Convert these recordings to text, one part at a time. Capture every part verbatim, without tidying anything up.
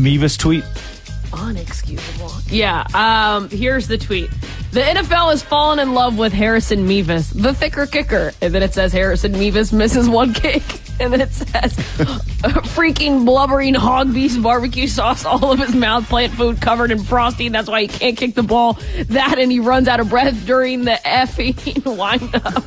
Mevis tweet? Unexcusable. Yeah, um, here's the tweet. The N F L has fallen in love with Harrison Mevis, the thicker kicker. And then it says Harrison Mevis misses one kick. And then it says freaking blubbering hog beast barbecue sauce all of his mouth, plant food covered in frosting. That's why he can't kick the ball. That and he runs out of breath during the effing wind-up.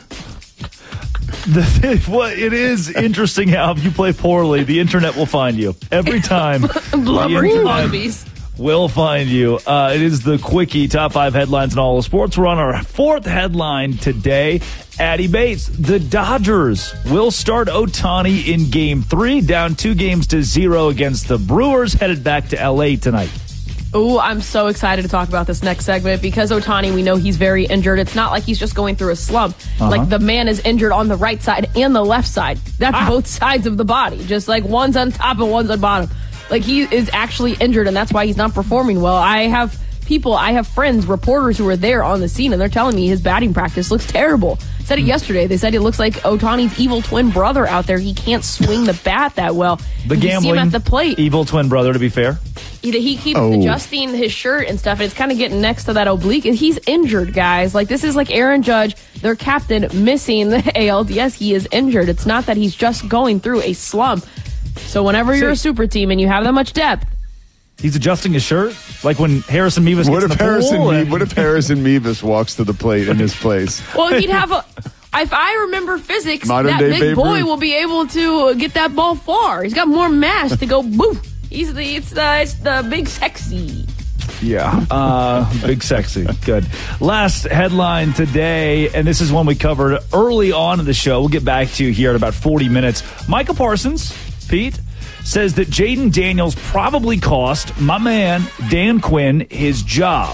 The thing, well, it is interesting how if you play poorly, the internet will find you. Every time. Blubbering hog beast. Will find you. Uh, it is the Quickie top five headlines in all of sports. We're on our fourth headline today. Addie Bates, the Dodgers will start Ohtani in game three, down two games to zero against the Brewers, headed back to L A tonight. Oh, I'm so excited to talk about this next segment because Ohtani, we know he's very injured. It's not like he's just going through a slump. Uh-huh. Like the man is injured on the right side and the left side. That's ah. both sides of the body. Just like one's on top and one's on bottom. Like he is actually injured and that's why he's not performing well. I have people, I have friends, reporters who are there on the scene and they're telling me his batting practice looks terrible. Said it yesterday. They said it looks like Ohtani's evil twin brother out there. He can't swing the bat that well. The you gambling see him at the plate. Evil twin brother, to be fair. He, he keeps oh. adjusting his shirt and stuff, and it's kind of getting next to that oblique. He's injured, guys. Like, this is like Aaron Judge, their captain, missing the A L D S. He is injured. It's not that he's just going through a slump. So whenever you're a super team and you have that much depth, he's adjusting his shirt, like when Harrison Mevis what gets if in the Harrison pool. Me- what if Harrison Mevis walks to the plate in his place? Well, he'd have a. If I remember physics, Modern that day big Babe boy Ruth. will be able to get that ball far. He's got more mass to go. Boo! He's the it's the it's the big sexy. Yeah, uh, big sexy. Good. Last headline today, and this is one we covered early on in the show. We'll get back to you here in about forty minutes. Micah Parsons, Pete, says that Jaden Daniels probably cost my man Dan Quinn his job.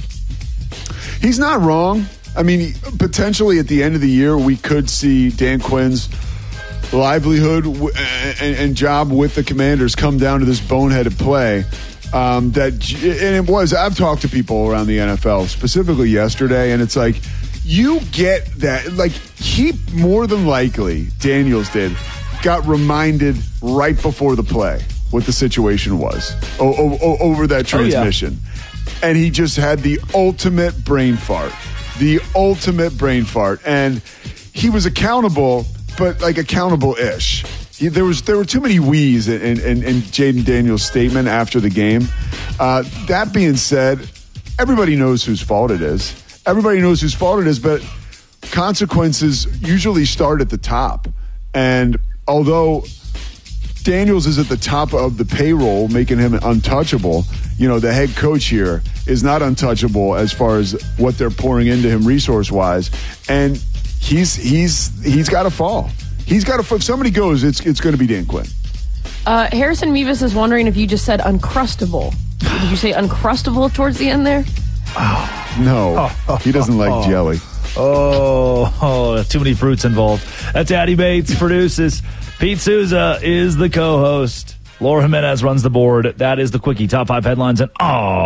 He's not wrong. I mean, potentially at the end of the year, we could see Dan Quinn's livelihood w- and, and job with the Commanders come down to this boneheaded play. Um, that and it was. I've talked to people around the N F L, specifically yesterday, and it's like you get that. Like he more than likely, Daniels did, got reminded right before the play what the situation was o- o- over that transmission, oh, yeah. and he just had the ultimate brain fart. The ultimate brain fart. And he was accountable, but like accountable-ish. He, there was there were too many wheeze in, in, in Jaden Daniels' statement after the game. Uh, that being said, everybody knows whose fault it is. Everybody knows whose fault it is, but consequences usually start at the top. And although Daniels is at the top of the payroll, making him untouchable, you know, the head coach here is not untouchable as far as what they're pouring into him resource-wise. And he's he's he's got to fall. He's got to. If somebody goes, it's it's going to be Dan Quinn. Uh, Harrison Mevis is wondering if you just said uncrustable. Did you say uncrustable towards the end there? Oh, no, oh, he doesn't like oh, jelly. Oh, oh, too many fruits involved. That's Addie Bates produces. Pete Souza is the co-host. Laura Jimenez runs the board. That is the Quickie top five headlines in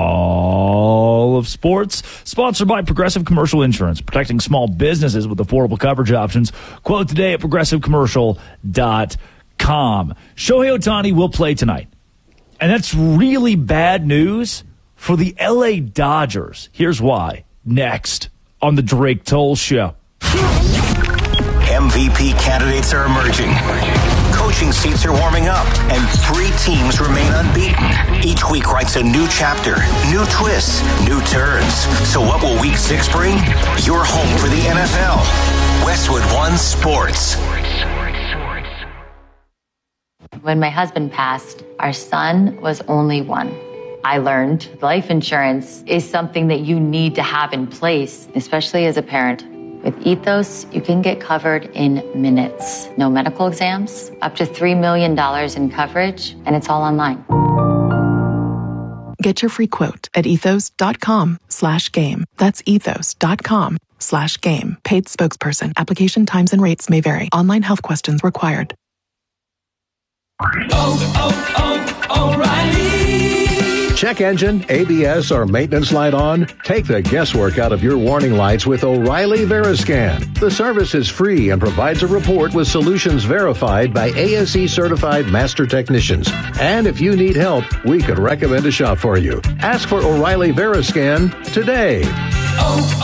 all of sports. Sponsored by Progressive Commercial Insurance, protecting small businesses with affordable coverage options. Quote today at progressive commercial dot com. Shohei Ohtani will play tonight. And that's really bad news for the L A Dodgers. Here's why. Next on the Drake Toll Show. M V P candidates are emerging. Coaching seats are warming up, and three teams remain unbeaten. Each week writes a new chapter, new twists, new turns. So what will week six bring? Your home for the N F L. Westwood One Sports. When my husband passed, our son was only one. I learned life insurance is something that you need to have in place, especially as a parent. With Ethos, you can get covered in minutes. No medical exams, up to three million dollars in coverage, and it's all online. Get your free quote at ethos.com slash game. That's ethos.com slash game. Paid spokesperson. Application times and rates may vary. Online health questions required. Oh, oh, oh, O'Reilly. check engine, A B S, or maintenance light on? Take the guesswork out of your warning lights with O'Reilly Veriscan. The service is free and provides a report with solutions verified by A S E certified master technicians. And if you need help, we could recommend a shop for you. Ask for O'Reilly Veriscan today.